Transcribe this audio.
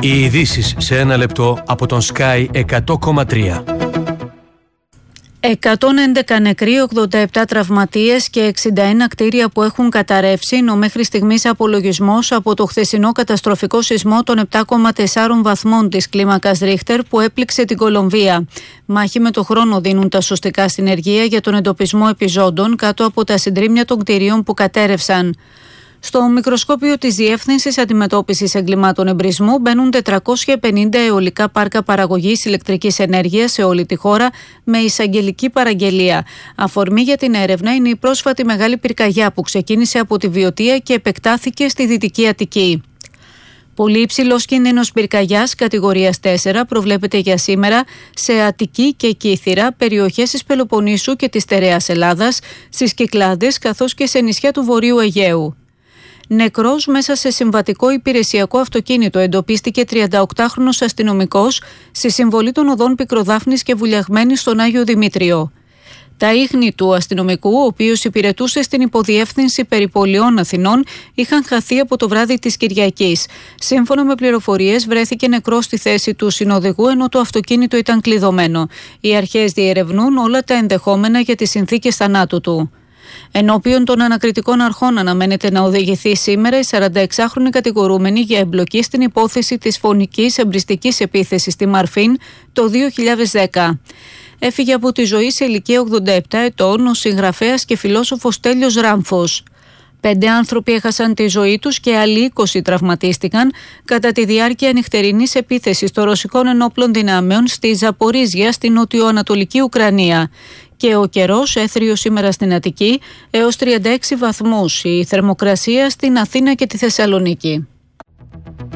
Οι ειδήσεις σε ένα λεπτό από τον Sky 100,3. 111 νεκροί, 87 τραυματίες και 61 κτίρια που έχουν καταρρεύσει, είναι ο μέχρι στιγμής απολογισμός από το χθεσινό καταστροφικό σεισμό των 7,4 βαθμών της κλίμακας Ρίχτερ που έπληξε την Κολομβία. Μάχη με το χρόνο δίνουν τα σωστικά συνεργεία για τον εντοπισμό επιζώντων κάτω από τα συντρίμμια των κτηρίων που κατέρευσαν. Στο μικροσκόπιο της Διεύθυνσης Αντιμετώπισης Εγκλημάτων Εμπρισμού μπαίνουν 450 αιωλικά πάρκα παραγωγής ηλεκτρικής ενέργειας σε όλη τη χώρα με εισαγγελική παραγγελία. Αφορμή για την έρευνα είναι η πρόσφατη μεγάλη πυρκαγιά που ξεκίνησε από τη Βιωτία και επεκτάθηκε στη Δυτική Αττική. Πολύ υψηλός κίνδυνος πυρκαγιάς κατηγορίας 4 προβλέπεται για σήμερα σε Αττική και Κύθυρα, περιοχές της Πελοποννήσου και της Στερεάς Ελλάδας, στις Κυκλάδες καθώς και σε νησιά του Βορείου Αιγαίου. Νεκρός μέσα σε συμβατικό υπηρεσιακό αυτοκίνητο εντοπίστηκε 38χρονος αστυνομικός στη συμβολή των οδών Πικροδάφνης και Βουλιαγμένης στον Άγιο Δημήτριο. Τα ίχνη του αστυνομικού, ο οποίος υπηρετούσε στην υποδιεύθυνση περιπολιών Αθηνών, είχαν χαθεί από το βράδυ της Κυριακής. Σύμφωνα με πληροφορίες, βρέθηκε νεκρός στη θέση του συνοδηγού ενώ το αυτοκίνητο ήταν κλειδωμένο. Οι αρχές διερευνούν όλα τα ενδεχόμενα για τις συνθήκες θανάτου του. Ενώπιον των ανακριτικών αρχών αναμένεται να οδηγηθεί σήμερα η 46χρονη κατηγορούμενη για εμπλοκή στην υπόθεση της φωνικής εμπριστικής επίθεσης στη Μαρφίν το 2010. Έφυγε από τη ζωή σε ηλικία 87 ετών ο συγγραφέας και φιλόσοφος Τέλειος Ράμφος. 5 άνθρωποι έχασαν τη ζωή τους και άλλοι 20 τραυματίστηκαν κατά τη διάρκεια νυχτερινής επίθεσης των ρωσικών ενόπλων δυνάμεων στη Ζαπορίζια στην νοτιοανατολική Ουκρανία. Και ο καιρός έθριο σήμερα στην Αττική έως 36 βαθμούς, η θερμοκρασία στην Αθήνα και τη Θεσσαλονίκη.